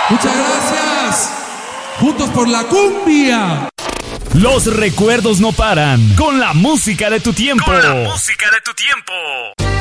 Muchas gracias. Juntos por la cumbia. Los recuerdos no paran con la música de tu tiempo.